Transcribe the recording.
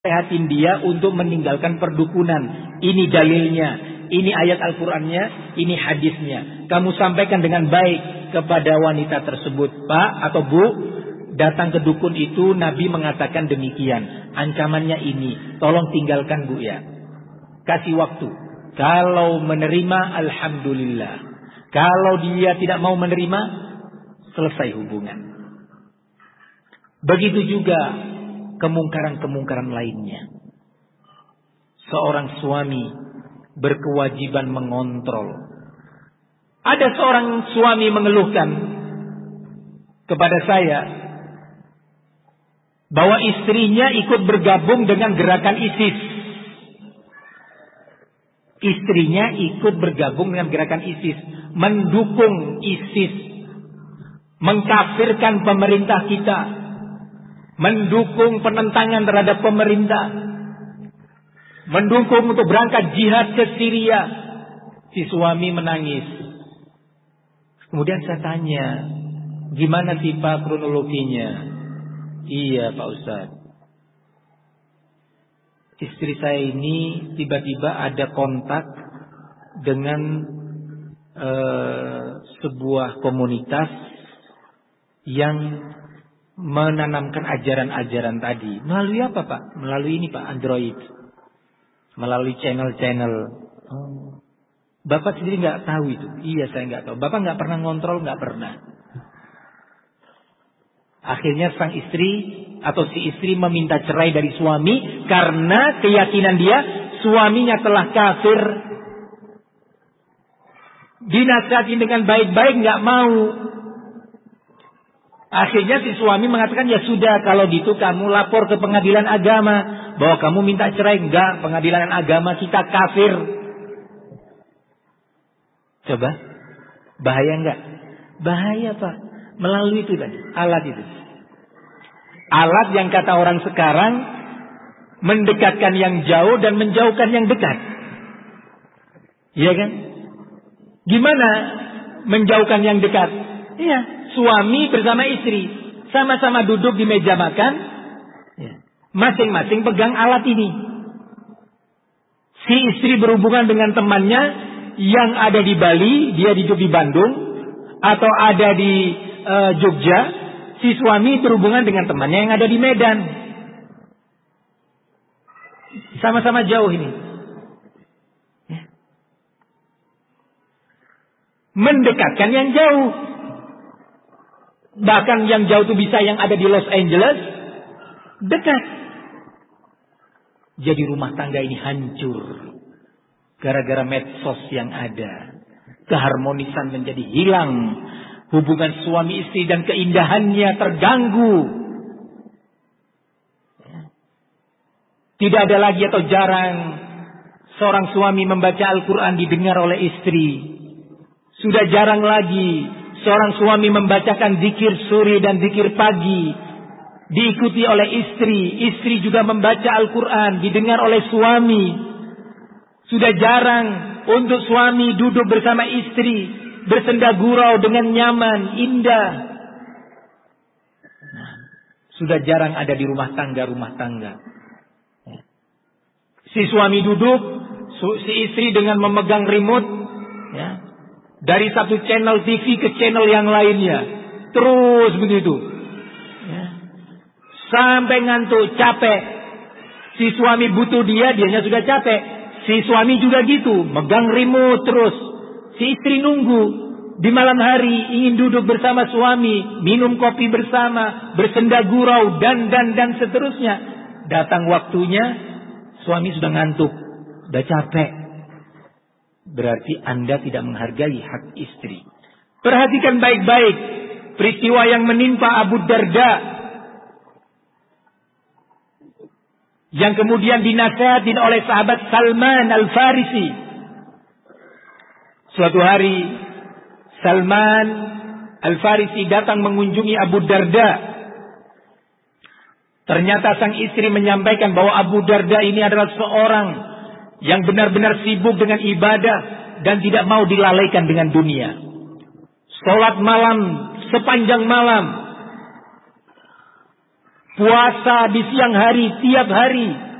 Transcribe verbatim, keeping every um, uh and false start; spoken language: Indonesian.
Sehatin dia untuk meninggalkan perdukunan. Ini dalilnya, ini ayat Al-Qur'annya, ini hadisnya. Kamu sampaikan dengan baik kepada wanita tersebut, Pak atau Bu, datang ke dukun itu Nabi mengatakan demikian. Ancamannya ini, tolong tinggalkan Bu ya. Kasih waktu. Kalau menerima, alhamdulillah. Kalau dia tidak mau menerima, selesai hubungan. Begitu juga kemungkaran-kemungkaran lainnya. Seorang suami berkewajiban mengontrol. Ada seorang suami mengeluhkan kepada saya bahwa istrinya ikut bergabung dengan gerakan ISIS. Istrinya ikut bergabung dengan gerakan ISIS, mendukung ISIS, mengkafirkan pemerintah kita, mendukung penentangan terhadap pemerintah, mendukung untuk berangkat jihad ke Syria. Si suami menangis. Kemudian saya tanya, gimana sih Pak kronologinya? Iya Pak Ustadz, istri saya ini tiba-tiba ada kontak dengan uh, sebuah komunitas yang menanamkan ajaran-ajaran tadi. Melalui apa Pak? Melalui ini Pak, Android. Melalui channel-channel. Oh. Bapak sendiri nggak tahu itu? Iya saya nggak tahu. Bapak nggak pernah ngontrol, nggak pernah. Akhirnya sang istri atau si istri meminta cerai dari suami karena keyakinan dia suaminya telah kafir. Dinasihati dengan baik-baik nggak mau. Akhirnya si suami mengatakan, ya sudah kalau gitu kamu lapor ke pengadilan agama bahwa kamu minta cerai. Enggak, pengadilan agama kita kafir. Coba, bahaya enggak? Bahaya Pak. Melalui itu tadi, alat itu. Alat yang kata orang sekarang mendekatkan yang jauh dan menjauhkan yang dekat. Iya kan? Gimana menjauhkan yang dekat? Iya, suami bersama istri sama-sama duduk di meja makan, masing-masing pegang alat ini. Si istri berhubungan dengan temannya yang ada di Bali, dia hidup di Bandung, atau ada di uh, Jogja. Si suami berhubungan dengan temannya yang ada di Medan. Sama-sama jauh ini. Ya. Mendekatkan yang jauh. Bahkan yang jauh itu bisa yang ada di Los Angeles dekat. Jadi rumah tangga ini hancur gara-gara medsos yang ada. Keharmonisan menjadi hilang. Hubungan suami istri dan keindahannya terganggu. Tidak ada lagi atau jarang seorang suami membaca Al-Quran didengar oleh istri. Sudah jarang lagi seorang suami membacakan zikir sore dan zikir pagi diikuti oleh istri. Istri juga membaca Al-Quran didengar oleh suami. Sudah jarang untuk suami duduk bersama istri bersenda gurau dengan nyaman, indah. Nah, sudah jarang ada di rumah tangga-rumah tangga. Si suami duduk, si istri dengan memegang remote, ya, dari satu channel T V ke channel yang lainnya, terus begitu, ya. Sampai ngantuk, capek. Si suami butuh dia, dianya sudah capek. Si suami juga gitu, megang remote terus. Si istri nunggu di malam hari ingin duduk bersama suami, minum kopi bersama, bersenda gurau dan dan dan seterusnya. Datang waktunya, suami sudah ngantuk, sudah capek. Berarti Anda tidak menghargai hak istri. Perhatikan baik-baik peristiwa yang menimpa Abu Darda, yang kemudian dinasihatin oleh sahabat Salman Al-Farisi. Suatu hari Salman Al-Farisi datang mengunjungi Abu Darda. Ternyata sang istri menyampaikan bahwa Abu Darda ini adalah seorang yang benar-benar sibuk dengan ibadah dan tidak mau dilalaikan dengan dunia. Salat malam sepanjang malam, Puasa di siang hari tiap hari.